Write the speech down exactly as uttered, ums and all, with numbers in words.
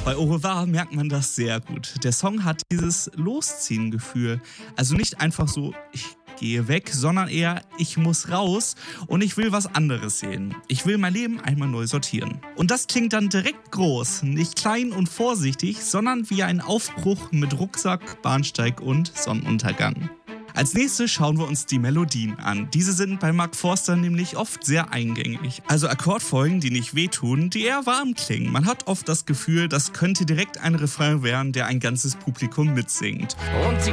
Bei Au revoir merkt man das sehr gut. Der Song hat dieses Losziehen-Gefühl. Also nicht einfach so, ich gehe weg, sondern eher, ich muss raus und ich will was anderes sehen. Ich will mein Leben einmal neu sortieren. Und das klingt dann direkt groß, nicht klein und vorsichtig, sondern wie ein Aufbruch mit Rucksack, Bahnsteig und Sonnenuntergang. Als nächstes schauen wir uns die Melodien an. Diese sind bei Mark Forster nämlich oft sehr eingängig. Also Akkordfolgen, die nicht wehtun, die eher warm klingen. Man hat oft das Gefühl, das könnte direkt ein Refrain werden, der ein ganzes Publikum mitsingt. Und sie